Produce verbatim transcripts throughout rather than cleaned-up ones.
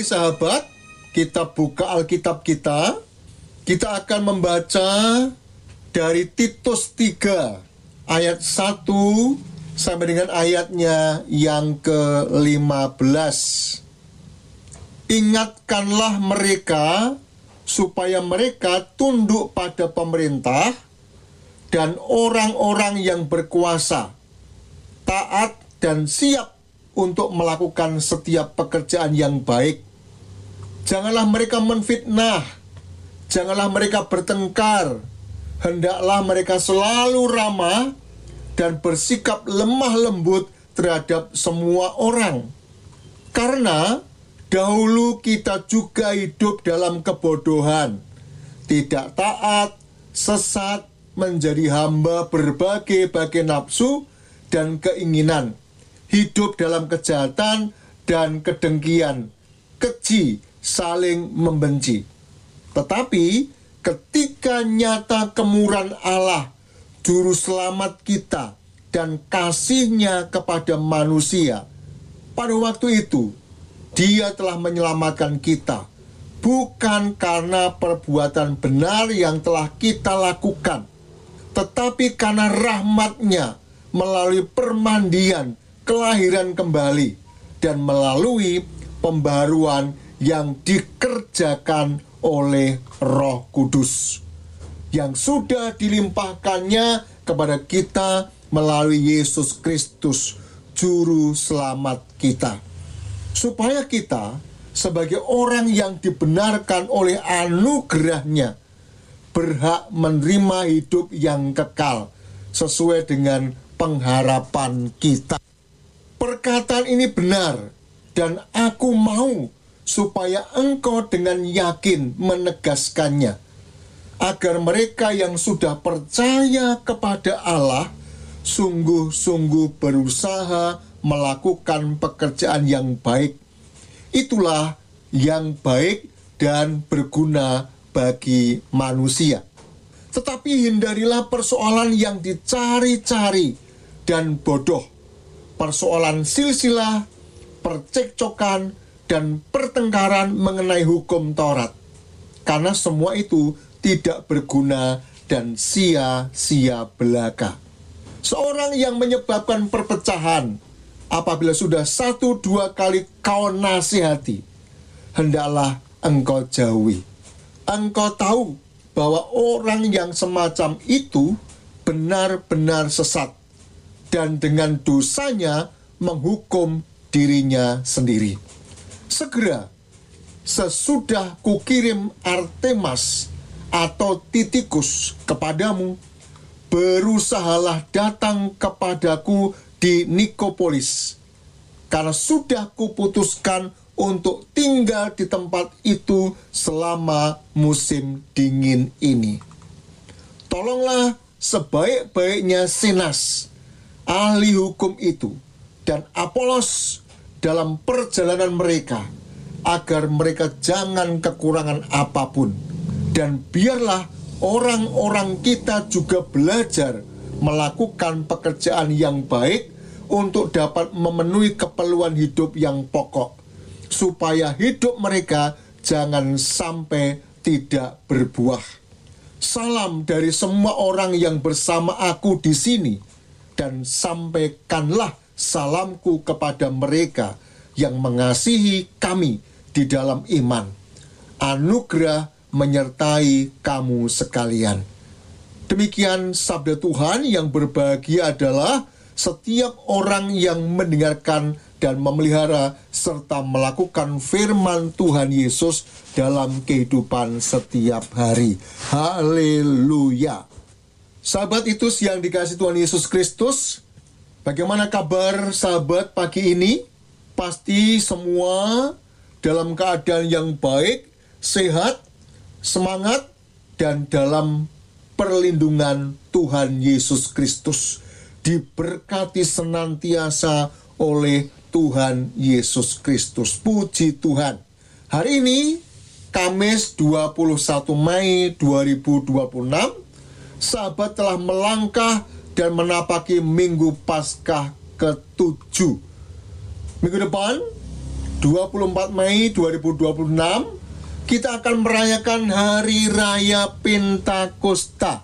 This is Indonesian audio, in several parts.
sahabat, kita buka Alkitab kita. Kita akan membaca dari Titus tiga ayat satu sampai dengan ayatnya yang ke lima belas. Ingatkanlah mereka supaya mereka tunduk pada pemerintah dan orang-orang yang berkuasa, taat dan siap untuk melakukan setiap pekerjaan yang baik. Janganlah mereka menfitnah, janganlah mereka bertengkar, hendaklah mereka selalu ramah dan bersikap lemah lembut terhadap semua orang. Karena dahulu kita juga hidup dalam kebodohan, tidak taat, sesat, menjadi hamba berbagai-bagai nafsu dan keinginan, hidup dalam kejahatan dan kedengkian, keji, saling membenci. Tetapi ketika nyata kemurahan Allah, Juru Selamat kita, dan kasih-Nya kepada manusia, pada waktu itu Dia telah menyelamatkan kita, bukan karena perbuatan benar yang telah kita lakukan, tetapi karena rahmat-Nya melalui permandian, kelahiran kembali, dan melalui pembaruan yang dikerjakan oleh Roh Kudus, yang sudah dilimpahkannya kepada kita melalui Yesus Kristus, Juru Selamat kita, supaya kita sebagai orang yang dibenarkan oleh anugerah-Nya berhak menerima hidup yang kekal sesuai dengan pengharapan kita. Perkataan ini benar, dan aku mau supaya engkau dengan yakin menegaskannya, agar mereka yang sudah percaya kepada Allah sungguh-sungguh berusaha melakukan pekerjaan yang baik. Itulah yang baik dan berguna bagi manusia. Tetapi hindarilah persoalan yang dicari-cari dan bodoh, persoalan silsilah, percekcokan, dan pertengkaran mengenai hukum Taurat, karena semua itu tidak berguna dan sia-sia belaka. Seorang yang menyebabkan perpecahan apabila sudah satu dua kali kau nasihati, hendaklah engkau jauhi. Engkau tahu bahwa orang yang semacam itu benar-benar sesat, dan dengan dosanya menghukum dirinya sendiri. Segera sesudah kukirim Artemas atau Titikus kepadamu, berusahalah datang kepadaku di Nikopolis, karena sudah kuputuskan untuk tinggal di tempat itu selama musim dingin ini. Tolonglah sebaik-baiknya Sinas, ahli hukum itu, dan Apolos dalam perjalanan mereka, agar mereka jangan kekurangan apapun. Dan biarlah orang-orang kita juga belajar melakukan pekerjaan yang baik untuk dapat memenuhi keperluan hidup yang pokok, supaya hidup mereka jangan sampai tidak berbuah. Salam dari semua orang yang bersama aku di sini, dan sampaikanlah salamku kepada mereka yang mengasihi kami di dalam iman. Anugerah menyertai kamu sekalian. Demikian sabda Tuhan. Yang berbahagia adalah setiap orang yang mendengarkan dan memelihara serta melakukan firman Tuhan Yesus dalam kehidupan setiap hari. Haleluya. Sahabat itu yang dikasihi Tuhan Yesus Kristus, bagaimana kabar sahabat pagi ini? Pasti semua dalam keadaan yang baik, sehat, semangat, dan dalam perlindungan Tuhan Yesus Kristus. Diberkati senantiasa oleh Tuhan Yesus Kristus. Puji Tuhan. Hari ini, Kamis dua puluh satu Mei dua ribu dua puluh enam, sahabat telah melangkah dan menapaki Minggu Paskah ketujuh. Minggu depan, dua puluh empat Mei dua ribu dua puluh enam kita akan merayakan Hari Raya Pentakosta.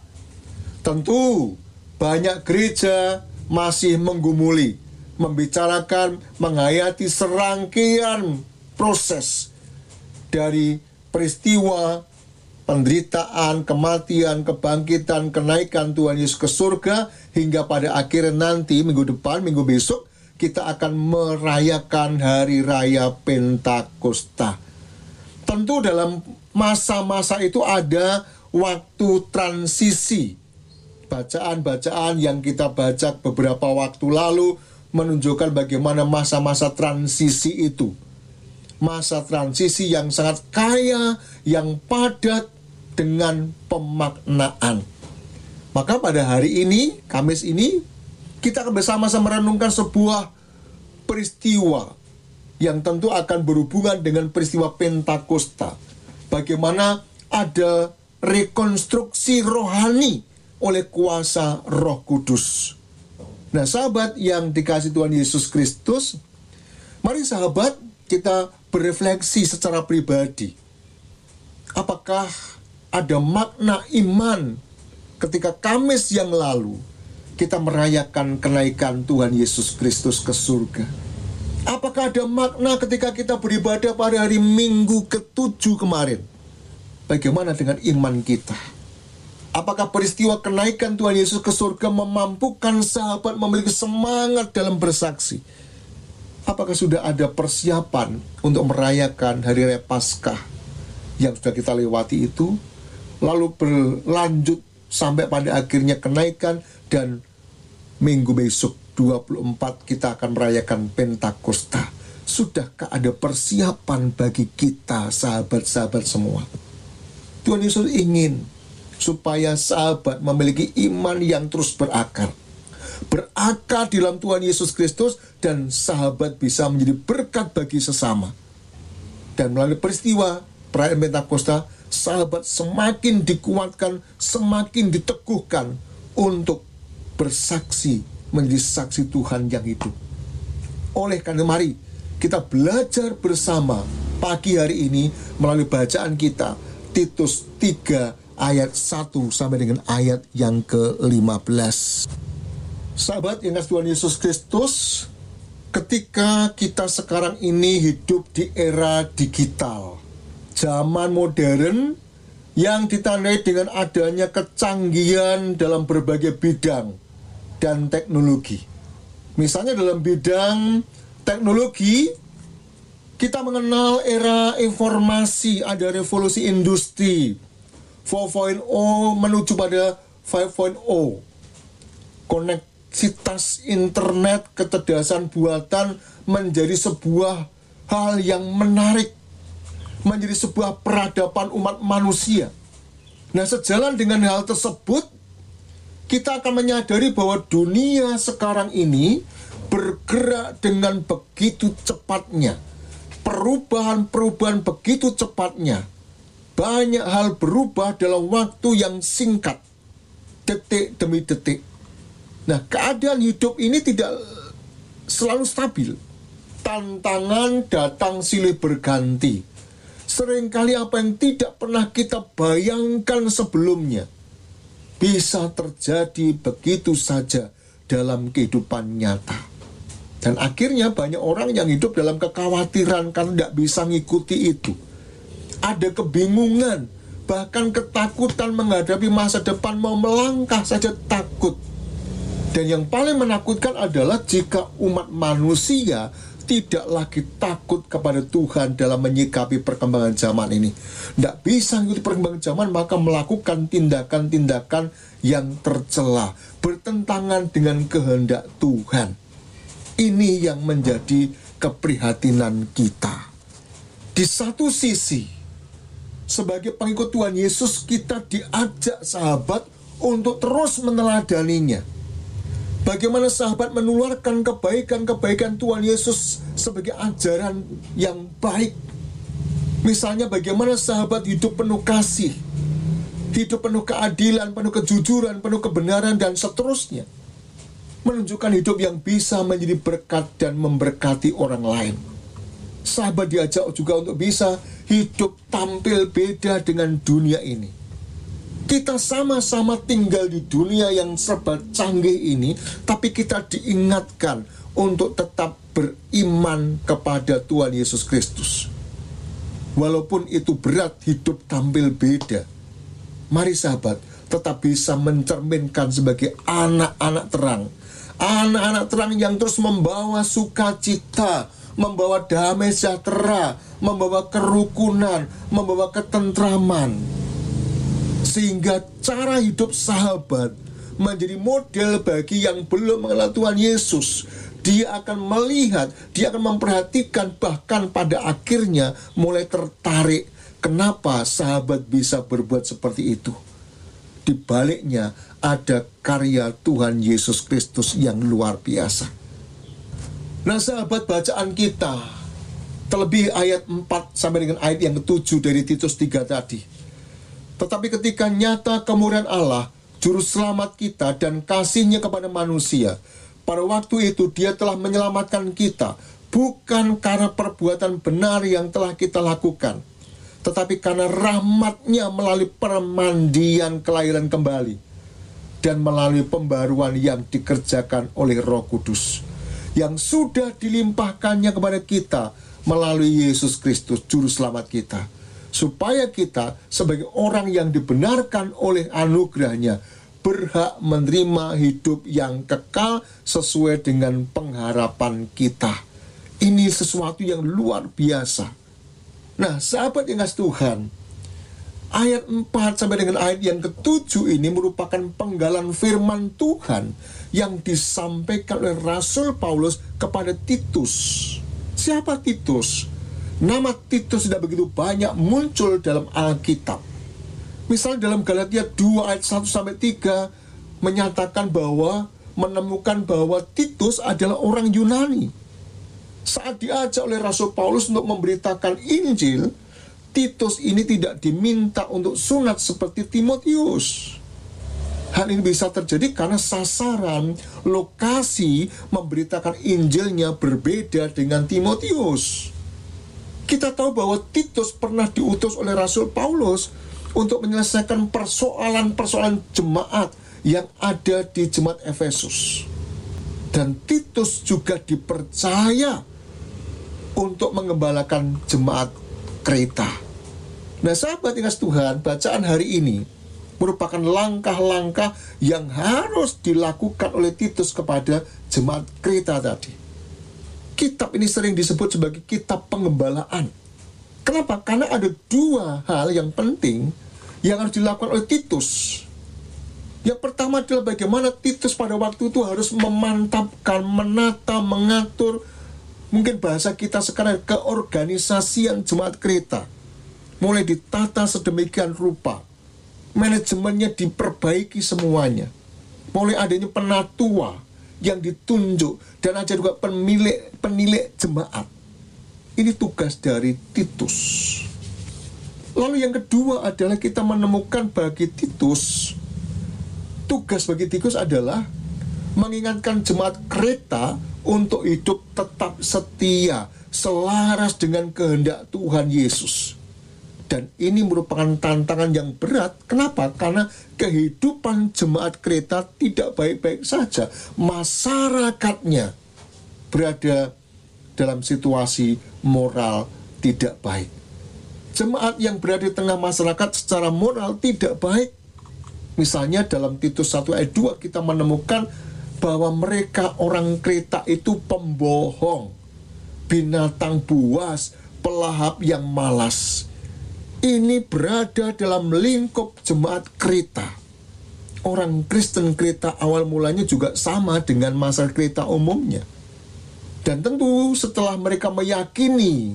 Tentu banyak gereja masih menggumuli, membicarakan, menghayati serangkaian proses dari peristiwa penderitaan, kematian, kebangkitan, kenaikan Tuhan Yesus ke surga, hingga pada akhirnya nanti minggu depan, minggu besok kita akan merayakan Hari Raya Pentakosta. Tentu dalam masa-masa itu ada waktu transisi. Bacaan-bacaan yang kita baca beberapa waktu lalu menunjukkan bagaimana masa-masa transisi itu. Masa transisi yang sangat kaya, yang padat dengan pemaknaan. Maka pada hari ini, Kamis ini, kita akan bersama-sama merenungkan sebuah peristiwa yang tentu akan berhubungan dengan peristiwa Pentakosta. Bagaimana ada rekonstruksi rohani oleh kuasa Roh Kudus. Nah, sahabat yang dikasihi Tuhan Yesus Kristus, mari sahabat kita berefleksi secara pribadi. Apakah ada makna iman ketika Kamis yang lalu kita merayakan kenaikan Tuhan Yesus Kristus ke surga? Apakah ada makna ketika kita beribadah pada hari Minggu ketujuh kemarin? Bagaimana dengan iman kita? Apakah peristiwa kenaikan Tuhan Yesus ke surga memampukan sahabat memiliki semangat dalam bersaksi? Apakah sudah ada persiapan untuk merayakan Hari Raya Paskah yang sudah kita lewati itu, lalu berlanjut sampai pada akhirnya kenaikan, dan minggu besok dua puluh empat kita akan merayakan Pentakosta? Sudahkah ada persiapan bagi kita, sahabat-sahabat semua? Tuhan Yesus ingin supaya sahabat memiliki iman yang terus berakar. Berakar di dalam Tuhan Yesus Kristus, dan sahabat bisa menjadi berkat bagi sesama. Dan melalui peristiwa perayaan Pentakosta, sahabat semakin dikuatkan, semakin diteguhkan untuk bersaksi, menjadi saksi Tuhan yang hidup. Oleh karena mari kita belajar bersama pagi hari ini melalui bacaan kita, Titus tiga ayat satu sampai dengan ayat yang ke lima belas. Sahabat yang kasih Tuhan Yesus Kristus, ketika kita sekarang ini hidup di era digital, zaman modern yang ditandai dengan adanya kecanggihan dalam berbagai bidang dan teknologi. Misalnya dalam bidang teknologi, kita mengenal era informasi, ada revolusi industri empat titik nol menuju pada lima titik nol. Koneksitas internet, kecerdasan buatan menjadi sebuah hal yang menarik, menjadi sebuah peradaban umat manusia. Nah, sejalan dengan hal tersebut, kita akan menyadari bahwa dunia sekarang ini bergerak dengan begitu cepatnya. Perubahan-perubahan begitu cepatnya. Banyak hal berubah dalam waktu yang singkat, detik demi detik. Nah, keadaan hidup ini tidak selalu stabil. Tantangan datang silih berganti. Seringkali apa yang tidak pernah kita bayangkan sebelumnya bisa terjadi begitu saja dalam kehidupan nyata. Dan akhirnya banyak orang yang hidup dalam kekhawatiran karena tidak bisa mengikuti itu. Ada kebingungan, bahkan ketakutan menghadapi masa depan, mau melangkah saja takut. Dan yang paling menakutkan adalah jika umat manusia tidak lagi takut kepada Tuhan dalam menyikapi perkembangan zaman ini. Tidak bisa mengikuti perkembangan zaman, maka melakukan tindakan-tindakan yang tercela, bertentangan dengan kehendak Tuhan. Ini yang menjadi keprihatinan kita. Di satu sisi, sebagai pengikut Tuhan Yesus, kita diajak sahabat untuk terus meneladaninya. Bagaimana sahabat menularkan kebaikan-kebaikan Tuhan Yesus sebagai ajaran yang baik. Misalnya bagaimana sahabat hidup penuh kasih, hidup penuh keadilan, penuh kejujuran, penuh kebenaran, dan seterusnya. Menunjukkan hidup yang bisa menjadi berkat dan memberkati orang lain. Sahabat diajak juga untuk bisa hidup tampil beda dengan dunia ini. Kita sama-sama tinggal di dunia yang serba canggih ini, tapi kita diingatkan untuk tetap beriman kepada Tuhan Yesus Kristus. Walaupun itu berat hidup tampil beda, mari sahabat tetap bisa mencerminkan sebagai anak-anak terang. Anak-anak terang yang terus membawa sukacita, membawa damai sejahtera, membawa kerukunan, membawa ketentraman. Sehingga cara hidup sahabat menjadi model bagi yang belum mengenal Tuhan Yesus. Dia akan melihat, dia akan memperhatikan, bahkan pada akhirnya mulai tertarik. Kenapa sahabat bisa berbuat seperti itu? Di baliknya ada karya Tuhan Yesus Kristus yang luar biasa. Nah sahabat, bacaan kita, terlebih ayat empat sampai dengan ayat yang ketujuh dari Titus tiga tadi. Tetapi ketika nyata kemurahan Allah, juru selamat kita dan kasih-Nya kepada manusia, pada waktu itu Dia telah menyelamatkan kita, bukan karena perbuatan benar yang telah kita lakukan, tetapi karena rahmat-Nya melalui permandian kelahiran kembali, dan melalui pembaruan yang dikerjakan oleh Roh Kudus, yang sudah dilimpahkannya kepada kita melalui Yesus Kristus, Juru Selamat kita, supaya kita sebagai orang yang dibenarkan oleh anugerah-Nya berhak menerima hidup yang kekal sesuai dengan pengharapan kita. Ini sesuatu yang luar biasa. Nah, sahabat yang kasih Tuhan, ayat empat sampai dengan ayat yang ketujuh ini merupakan penggalan firman Tuhan yang disampaikan oleh Rasul Paulus kepada Titus. Siapa Titus? Nama Titus tidak begitu banyak muncul dalam Alkitab. Misalnya dalam Galatia dua ayat satu sampai tiga menyatakan bahwa, menemukan bahwa Titus adalah orang Yunani. Saat diajak oleh Rasul Paulus untuk memberitakan Injil, Titus ini tidak diminta untuk sunat seperti Timotius. Hal ini bisa terjadi karena sasaran, lokasi memberitakan Injilnya berbeda dengan Timotius. Kita tahu bahwa Titus pernah diutus oleh Rasul Paulus untuk menyelesaikan persoalan-persoalan jemaat yang ada di jemaat Efesus. Dan Titus juga dipercaya untuk mengembalakan jemaat Kreta. Nah sahabat yang kasih Tuhan, bacaan hari ini merupakan langkah-langkah yang harus dilakukan oleh Titus kepada jemaat Kreta tadi. Kitab ini sering disebut sebagai kitab pengembalaan. Kenapa? Karena ada dua hal yang penting yang harus dilakukan oleh Titus. Yang pertama adalah bagaimana Titus pada waktu itu harus memantapkan, menata, mengatur, mungkin bahasa kita sekarang, keorganisasian jemaat Kreta. Mulai ditata sedemikian rupa, manajemennya diperbaiki semuanya. Mulai adanya penatua yang ditunjuk, dan ada juga pemilik, penilik jemaat. Ini tugas dari Titus. Lalu yang kedua adalah kita menemukan bagi Titus, tugas bagi Titus adalah mengingatkan jemaat Kreta untuk hidup tetap setia, selaras dengan kehendak Tuhan Yesus. Dan ini merupakan tantangan yang berat. Kenapa? Karena kehidupan jemaat Kreta tidak baik-baik saja. Masyarakatnya berada dalam situasi moral tidak baik. Jemaat yang berada di tengah masyarakat secara moral tidak baik. Misalnya dalam Titus satu ayat dua kita menemukan bahwa mereka orang Kreta itu pembohong, binatang buas, pelahap yang malas. Ini berada dalam lingkup jemaat Kreta. Orang Kristen Kreta awal mulanya juga sama dengan masyarakat Kreta umumnya. Dan tentu setelah mereka meyakini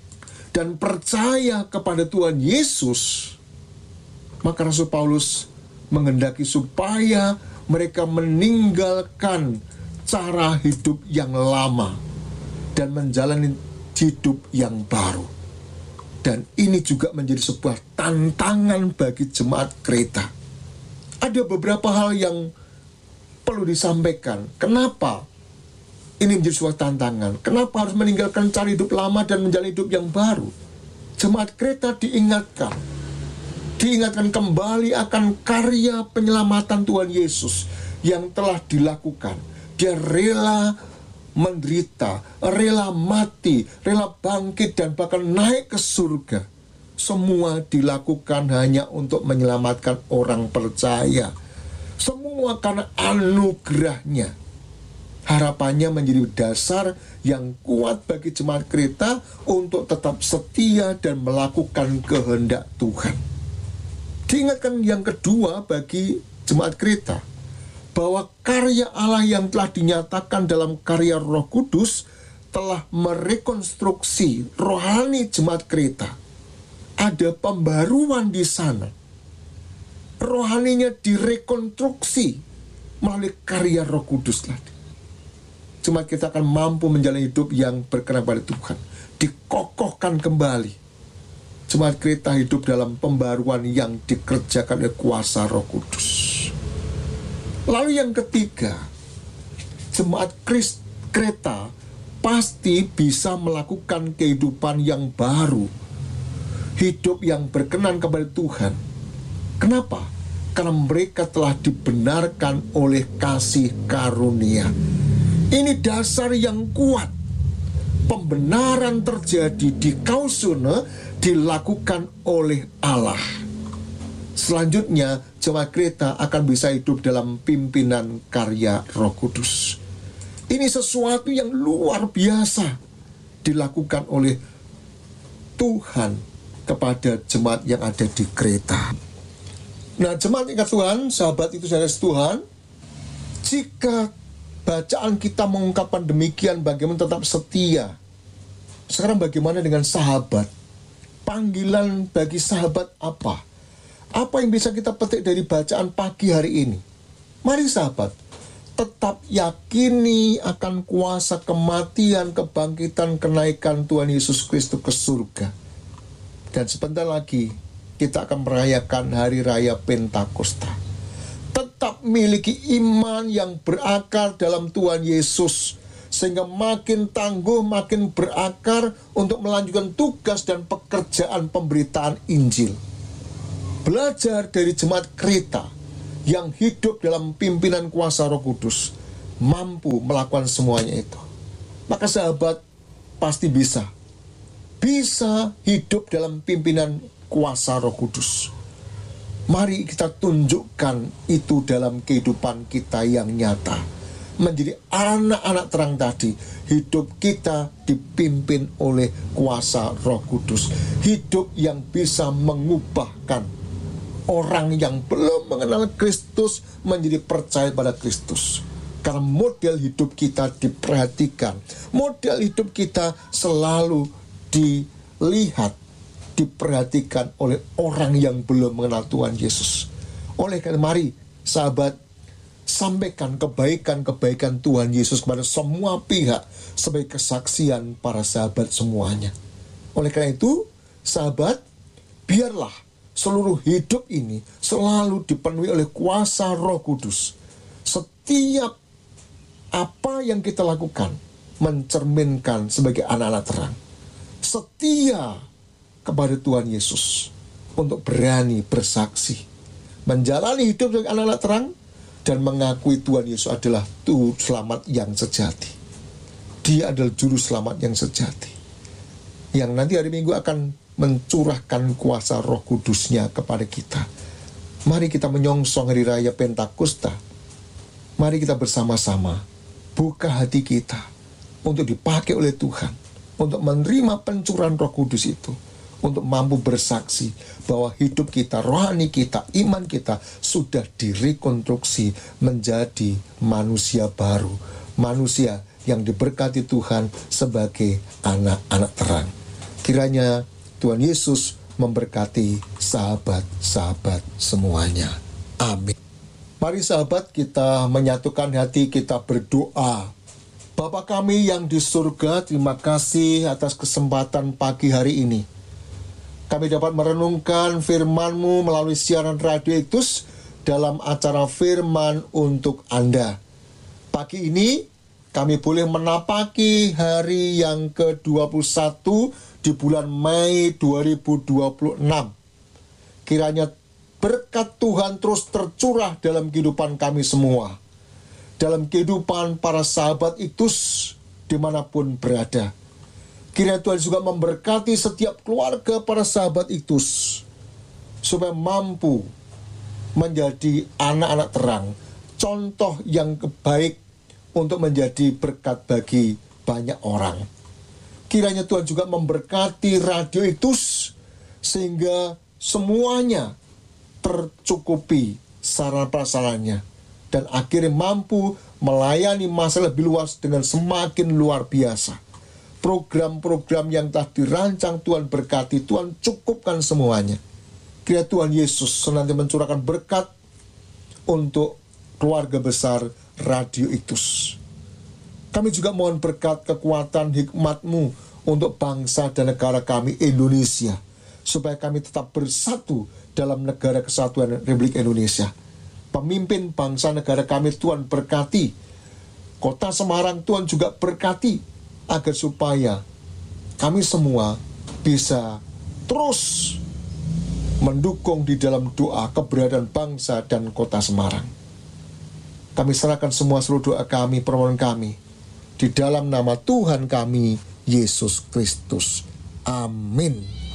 dan percaya kepada Tuhan Yesus, maka Rasul Paulus menghendaki supaya mereka meninggalkan cara hidup yang lama dan menjalani hidup yang baru. Dan ini juga menjadi sebuah tantangan bagi jemaat Kreta. Ada beberapa hal yang perlu disampaikan. Kenapa Ini menjadi sebuah tantangan. Kenapa harus meninggalkan cara hidup lama dan menjalani hidup yang baru? Jemaat Kreta diingatkan. Diingatkan kembali akan karya penyelamatan Tuhan Yesus yang telah dilakukan. Dia rela menderita, rela mati, rela bangkit, dan bahkan naik ke surga. Semua dilakukan hanya untuk menyelamatkan orang percaya. Semua karena anugerahnya. Harapannya menjadi dasar yang kuat bagi jemaat Kreta untuk tetap setia dan melakukan kehendak Tuhan. Diingatkan yang kedua bagi jemaat Kreta, bahwa karya Allah yang telah dinyatakan dalam karya Roh Kudus telah merekonstruksi rohani jemaat Kreta. Ada pembaruan di sana. Rohaninya direkonstruksi melalui karya Roh Kudus tadi. Cuma kita akan mampu menjalani hidup yang berkenan pada Tuhan. Dikokohkan kembali. Jemaat Kreta hidup dalam pembaruan yang dikerjakan oleh kuasa Roh Kudus. Lalu yang ketiga, jemaat Kreta pasti bisa melakukan kehidupan yang baru. Hidup yang berkenan kepada Tuhan. Kenapa? Karena mereka telah dibenarkan oleh kasih karunia. Ini dasar yang kuat. Pembenaran terjadi di kausune dilakukan oleh Allah. Selanjutnya, jemaat Kreta akan bisa hidup dalam pimpinan karya Roh Kudus. Ini sesuatu yang luar biasa dilakukan oleh Tuhan kepada jemaat yang ada di Kreta. Nah, jemaat ingat Tuhan, sahabat itu saudara Tuhan, jika bacaan kita mengungkapkan demikian, bagaimana tetap setia. Sekarang bagaimana dengan sahabat? Panggilan bagi sahabat apa? Apa yang bisa kita petik dari bacaan pagi hari ini? Mari sahabat, tetap yakini akan kuasa kematian, kebangkitan, kenaikan Tuhan Yesus Kristus ke surga. Dan sebentar lagi kita akan merayakan Hari Raya Pentakosta. Tetap miliki iman yang berakar dalam Tuhan Yesus, sehingga makin tangguh, makin berakar untuk melanjutkan tugas dan pekerjaan pemberitaan Injil. Belajar dari jemaat Kreta yang hidup dalam pimpinan kuasa Roh Kudus, mampu melakukan semuanya itu. Maka sahabat pasti bisa. Bisa hidup dalam pimpinan kuasa Roh Kudus. Mari kita tunjukkan itu dalam kehidupan kita yang nyata. Menjadi anak-anak terang tadi, hidup kita dipimpin oleh kuasa Roh Kudus. Hidup yang bisa mengubahkan orang yang belum mengenal Kristus menjadi percaya pada Kristus. Karena model hidup kita diperhatikan. Model hidup kita selalu dilihat, diperhatikan oleh orang yang belum mengenal Tuhan Yesus. Oleh karena mari sahabat, sampaikan kebaikan-kebaikan Tuhan Yesus kepada semua pihak sebagai kesaksian para sahabat semuanya. Oleh karena itu, sahabat, biarlah seluruh hidup ini selalu dipenuhi oleh kuasa Roh Kudus. Setiap apa yang kita lakukan mencerminkan sebagai anak-anak terang. Setia kepada Tuhan Yesus untuk berani bersaksi, menjalani hidup sebagai anak-anak terang, dan mengakui Tuhan Yesus adalah Tuhan selamat yang sejati. Dia adalah juru selamat yang sejati, yang nanti hari Minggu akan mencurahkan kuasa Roh Kudusnya kepada kita. Mari kita menyongsong Hari Raya Pentakosta. Mari kita bersama-sama buka hati kita untuk dipakai oleh Tuhan, untuk menerima pencurahan Roh Kudus itu, untuk mampu bersaksi bahwa hidup kita, rohani kita, iman kita sudah direkonstruksi menjadi manusia baru, manusia yang diberkati Tuhan sebagai anak-anak terang. Kiranya Tuhan Yesus memberkati sahabat-sahabat semuanya. Amin. Mari sahabat, kita menyatukan hati, kita berdoa. Bapa kami yang di surga, terima kasih atas kesempatan pagi hari ini. Kami dapat merenungkan firman-Mu melalui siaran Radio Iktus dalam acara Firman untuk Anda. Pagi ini kami boleh menapaki hari yang ke dua puluh satu di bulan Mei dua ribu dua puluh enam. Kiranya berkat Tuhan terus tercurah dalam kehidupan kami semua, dalam kehidupan para sahabat Iktus dimanapun berada. Kiranya Tuhan juga memberkati setiap keluarga para sahabat Iktus, supaya mampu menjadi anak-anak terang, contoh yang baik untuk menjadi berkat bagi banyak orang. Kiranya Tuhan juga memberkati Radio Iktus, sehingga semuanya tercukupi sarana prasarannya, dan akhirnya mampu melayani masa lebih luas dengan semakin luar biasa. Program-program yang telah dirancang Tuhan berkati, Tuhan cukupkan semuanya. Kiranya Tuhan Yesus senantiasa mencurahkan berkat untuk keluarga besar Radio Iktus. Kami juga mohon berkat kekuatan hikmat-Mu untuk bangsa dan negara kami Indonesia, supaya kami tetap bersatu dalam negara kesatuan Republik Indonesia. Pemimpin bangsa negara kami Tuhan berkati. Kota Semarang Tuhan juga berkati, agar supaya kami semua bisa terus mendukung di dalam doa keberadaan bangsa dan kota Semarang. Kami serahkan semua seluruh doa kami, permohonan kami, di dalam nama Tuhan kami, Yesus Kristus. Amin.